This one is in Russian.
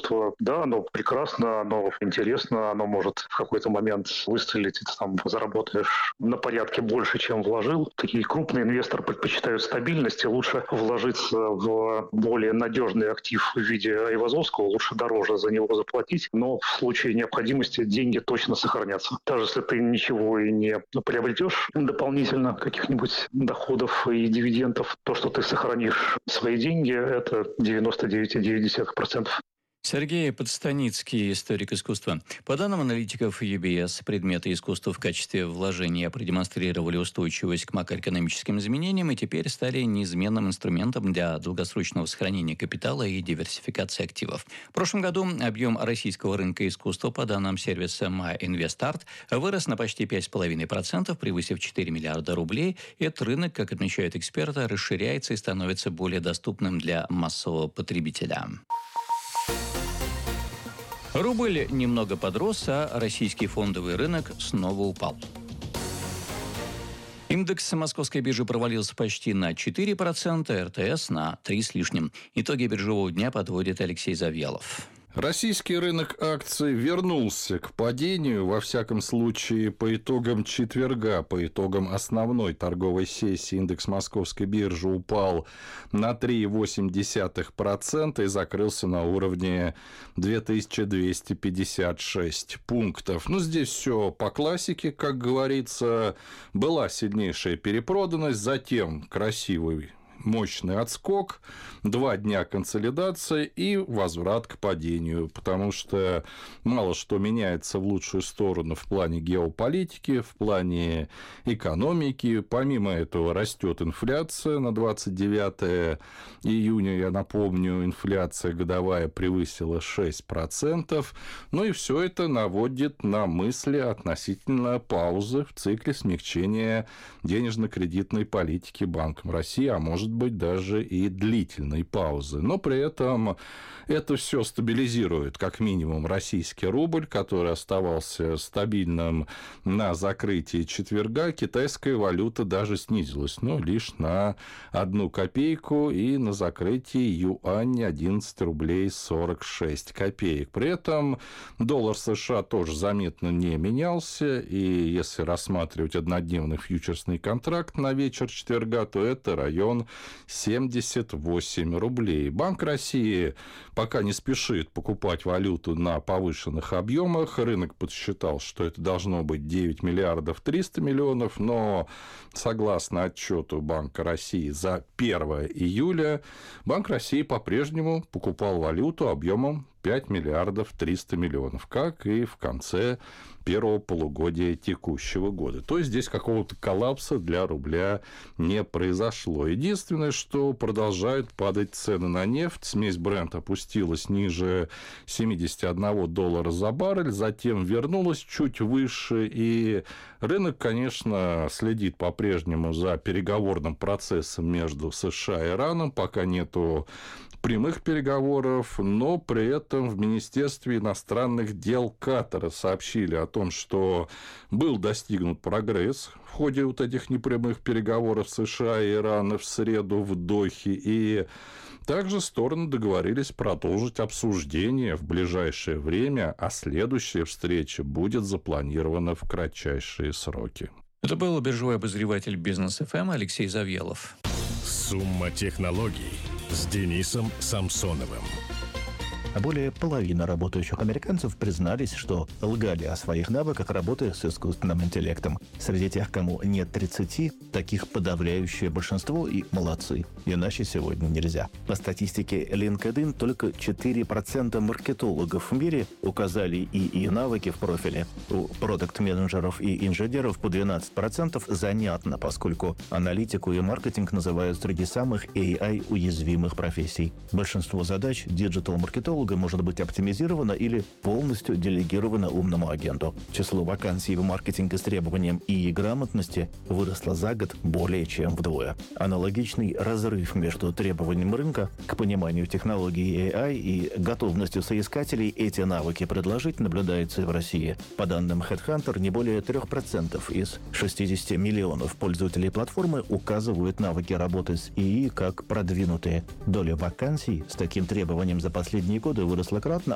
искусство, да, оно прекрасно, оно интересно, оно может в какой-то момент выстрелить, и ты там заработаешь на порядке больше, чем вложил. Такие крупные инвесторы предпочитают стабильность, и лучше вложиться в более надежный актив в виде Айвазовского, лучше дороже за него заплатить, но в случае необходимости деньги точно сохранятся. Даже если ты ничего и не приобретешь дополнительно, каких-нибудь доходов и дивидендов, то, что ты сохранишь свои деньги, это 99,9%. Сергей Подстаницкий, историк искусства. По данным аналитиков UBS, предметы искусства в качестве вложения продемонстрировали устойчивость к макроэкономическим изменениям и теперь стали неизменным инструментом для долгосрочного сохранения капитала и диверсификации активов. В прошлом году объем российского рынка искусства, по данным сервиса MyInvestArt, вырос на почти 5,5%, превысив 4 миллиарда рублей. Этот рынок, как отмечают эксперты, расширяется и становится более доступным для массового потребителя. Рубль немного подрос, а российский фондовый рынок снова упал. Индекс московской биржи провалился почти на 4%, РТС на 3 с лишним. Итоги биржевого дня подводит Алексей Завьялов. Российский рынок акций вернулся к падению, во всяком случае, по итогам четверга, по итогам основной торговой сессии индекс московской биржи упал на 3,8% и закрылся на уровне 2256 пунктов. Ну, здесь все по классике, как говорится, была сильнейшая перепроданность, затем красивый мощный отскок, 2 дня консолидации и возврат к падению, потому что мало что меняется в лучшую сторону в плане геополитики, в плане экономики. Помимо этого растет инфляция на 29 июня, я напомню, инфляция годовая превысила 6%. Ну и все это наводит на мысли относительно паузы в цикле смягчения денежно-кредитной политики Банком России, а может быть даже и длительной паузы. Но при этом это все стабилизирует как минимум российский рубль, который оставался стабильным на закрытии четверга. Китайская валюта даже снизилась, но лишь на 1 копейку, и на закрытии юань 11 рублей 46 копеек. При этом доллар США тоже заметно не менялся, и если рассматривать однодневный фьючерсный контракт на вечер четверга, то это район 78 рублей. Банк России пока не спешит покупать валюту на повышенных объемах. Рынок подсчитал, что это должно быть 9 миллиардов 300 миллионов, но согласно отчету Банка России за 1 июля, Банк России по-прежнему покупал валюту объемом 5 миллиардов 300 миллионов, как и в конце первого полугодия текущего года. То есть здесь какого-то коллапса для рубля не произошло. Единственное, что продолжают падать цены на нефть. Смесь Brent опустилась ниже $71 за баррель, затем вернулась чуть выше, и рынок, конечно, следит по-прежнему за переговорным процессом между США и Ираном, пока нету прямых переговоров, но при этом в Министерстве иностранных дел Катара сообщили о том, что был достигнут прогресс в ходе вот этих непрямых переговоров США и Ирана в среду в Дохе, и также стороны договорились продолжить обсуждение в ближайшее время, а следующая встреча будет запланирована в кратчайшие сроки. Это был биржевой обозреватель Бизнес ФМ Алексей Завьялов. Сумма технологий с Денисом Самсоновым. Более половины работающих американцев признались, что лгали о своих навыках работы с искусственным интеллектом. Среди тех, кому нет 30, таких подавляющее большинство и молодцы. Иначе сегодня нельзя. По статистике LinkedIn, только 4% маркетологов в мире указали ИИ навыки в профиле. У продакт-менеджеров и инженеров по 12% занятно, поскольку аналитику и маркетинг называют среди самых AI-уязвимых профессий. Большинство задач диджитал-маркетолога может быть оптимизировано или полностью делегировано умному агенту. Число вакансий в маркетинге с требованием ИИ грамотности выросло за год более чем вдвое. Аналогичный разрыв между требованием рынка к пониманию технологий AI и готовностью соискателей эти навыки предложить наблюдается и в России. По данным HeadHunter, не более 3% из 60 миллионов пользователей платформы указывают навыки работы с ИИ как продвинутые. Доля вакансий с таким требованием за последние годы выросла кратно,